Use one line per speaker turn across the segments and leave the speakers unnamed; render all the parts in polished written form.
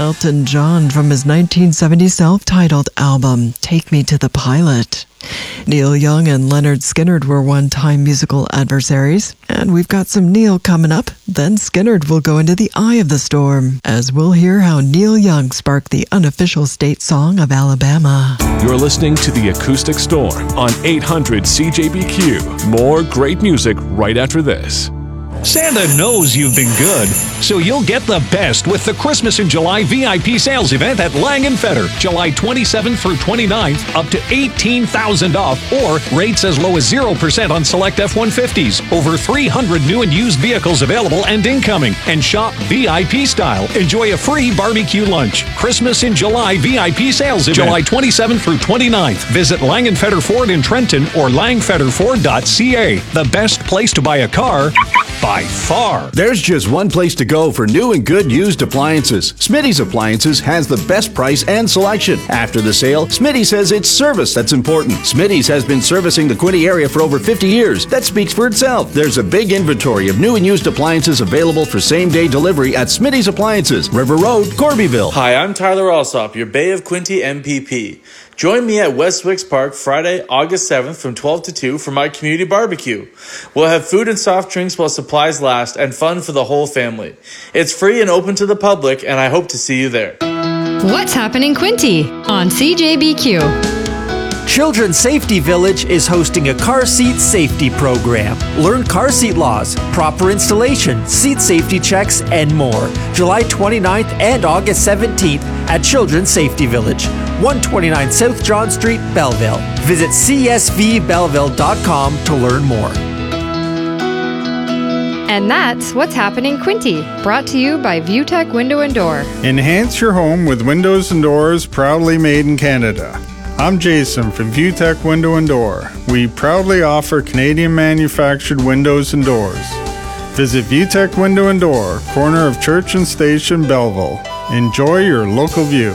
Elton John from his 1970 self-titled album, Take Me to the Pilot. Neil Young and Leonard Skinner were one-time musical adversaries, and we've got some Neil coming up. Then Skinner will go into the eye of the storm, as we'll hear how Neil Young sparked the unofficial state song of Alabama.
You're listening to The Acoustic Storm on 800 CJBQ. More great music right after this.
Santa knows you've been good, so you'll get the best with the Christmas in July VIP sales event at Lang & Feder, July 27th through 29th, up to $18,000 off, or rates as low as 0% on select F-150s. Over 300 new and used vehicles available and incoming. And shop VIP style. Enjoy a free barbecue lunch. Christmas in July VIP sales event, July 27th through 29th. Visit Lang & Feder Ford in Trenton or langfederford.ca. The best place to buy a car by far.
There's just one place to go for new and good used appliances. Smitty's Appliances has the best price and selection. After the sale, Smitty says it's service that's important. Smitty's has been servicing the Quinte area for over 50 years. That speaks for itself. There's a big inventory of new and used appliances available for same-day delivery at Smitty's Appliances, River Road, Corbyville.
Hi, I'm Tyler Alsop, your Bay of Quinte MPP. Join me at West Wicks Park Friday, August 7th from 12 to 2 for my community barbecue. We'll have food and soft drinks while supplies last and fun for the whole family. It's free and open to the public, and I hope to see you there.
What's happening Quinte on CJBQ?
Children's Safety Village is hosting a car seat safety program. Learn car seat laws, proper installation, seat safety checks, and more. July 29th and August 17th at Children's Safety Village, 129 South John Street, Belleville. Visit csvbelleville.com to learn more.
And that's What's Happening Quinte, brought to you by ViewTech Window and Door.
Enhance your home with windows and doors proudly made in Canada. I'm Jason from ViewTech Window and Door. We proudly offer Canadian manufactured windows and doors. Visit ViewTech Window and Door, corner of Church and Station, Belleville. Enjoy your local view.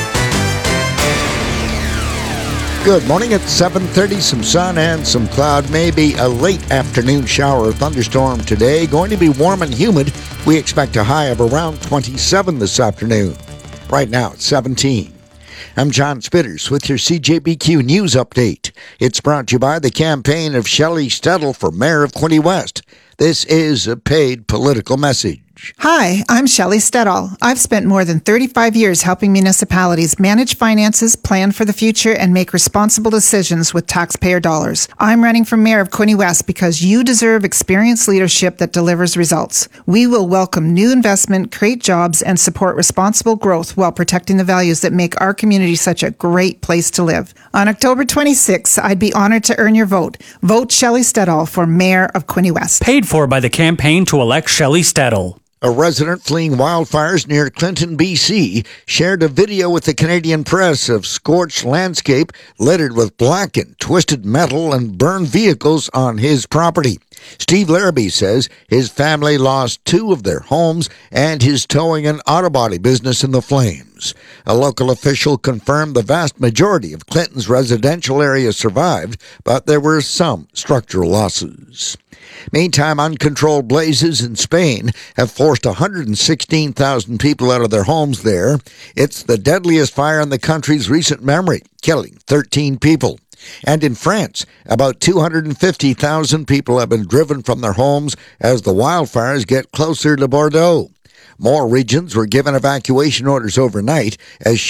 Good morning at 7:30. Some sun and some cloud. Maybe a late afternoon shower or thunderstorm today. Going to be warm and humid. We expect a high of around 27 this afternoon. Right now it's 17. I'm John Spitters with your CJBQ News Update. It's brought to you by the campaign of Shelley Stedel for Mayor of Quinte West. This is a paid political message.
Hi, I'm Shelley Stedall. I've spent more than 35 years helping municipalities manage finances, plan for the future, and make responsible decisions with taxpayer dollars. I'm running for Mayor of Quinte West because you deserve experienced leadership that delivers results. We will welcome new investment, create jobs, and support responsible growth while protecting the values that make our community such a great place to live. On October 26th, I'd be honored to earn your vote. Vote Shelley Stedall for Mayor of Quinte West.
Paid for by the campaign to elect Shelley Stedall.
A resident fleeing wildfires near Clinton, BC, shared a video with the Canadian press of scorched landscape littered with blackened, twisted metal and burned vehicles on his property. Steve Larrabee says his family lost 2 of their homes and his towing and auto body business in the flames. A local official confirmed the vast majority of Clinton's residential area survived, but there were some structural losses. Meantime, uncontrolled blazes in Spain have forced 116,000 people out of their homes there. It's the deadliest fire in the country's recent memory, killing 13 people. And in France, about 250,000 people have been driven from their homes as the wildfires get closer to Bordeaux. More regions were given evacuation orders overnight as